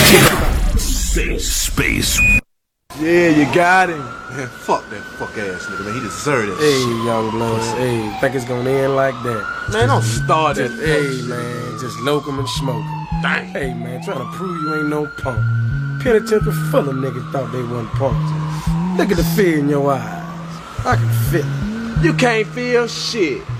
Safe space. Yeah, you got him. Man, fuck that fuck ass nigga, man. He deserved that Hey, shit. young blood. Hey, think it's gonna end like that? Man, don't start that. Hey, man, just locum and smoke 'em. Dang. Hey, man, trying to prove you ain't no punk. Penitentiary full of niggas thought they wasn't punks. Look at the fear in your eyes. I can feel it. You can't feel shit.